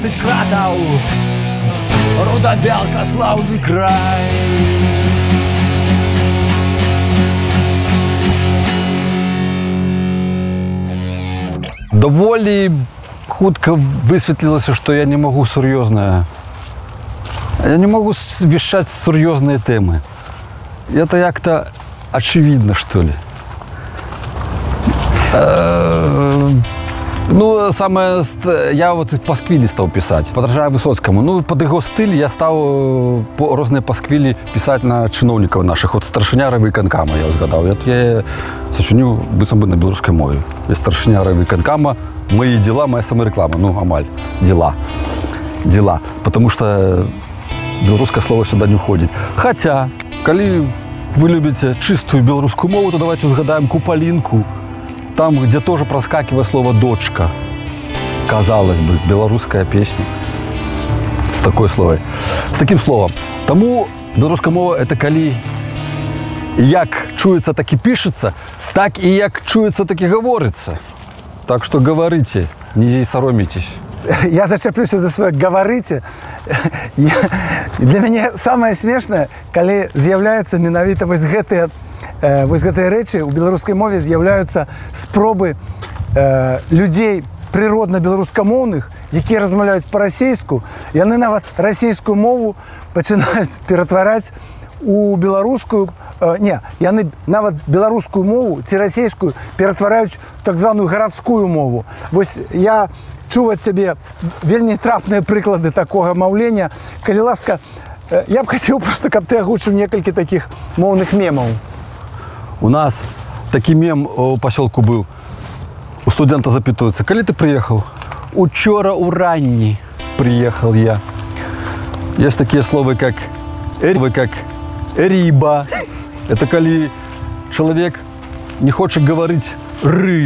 кратаў, руда-бялка, слаўны край. Даволі хутка высветлілася, што я не магу сур'ёзнае. Я не могу вещать серьезные темы. Это як-то очевидно, что ли. Ну, самое... Я вот пасквілі стал писать, подражая Высоцкому. Ну, под его стиль я стал разные пасквілі писать на чиновников наших. Вот старшиня райвиконкама, я згадав. Я сочиню быццам бы на белорусской мове. Я старшиня райвиконкама, мои дела, моя самореклама. Ну, амаль. Дела. Потому что белорусское слово сюда не входит. Хотя, коли вы любите чистую белорусскую мову, то давайте узгадаем Купалинку. Там, где тоже проскакивает слово «дочка». Казалось бы, белорусская песня с таким словом. Тому белорусская мова – это коли як чуется, так и пишется, так и як чуется, так и говорится. Так что говорите, не соромитесь. Я зачаплюся за свое «говорите». Для мяне самае смешнае, калі з'яўляюцца менавіта вось гэтыя рэчы, у беларускай мове з'яўляюцца спробы людзей прыродна-беларускамоўных, якія размаўляюць па-расейску, яны нават расійскую мову пачынаюць ператвараць у беларускую, яны нават беларускую мову ці расійскую ператвараюць так званую гарадскую мову. Вось я чуў ад цябе вельмі трапныя прыклады такога маўлення. Калі ласка, я б хацеў проста, каб ты агучыў некалькі такіх моўных мемаў. У нас такі мем у пасёлку быў. У студента запытаюцца: калі ты прыехаў? Учора уранні приехал я. Есть такие слова, как риба. Это коли человек не хочет говорить рыба.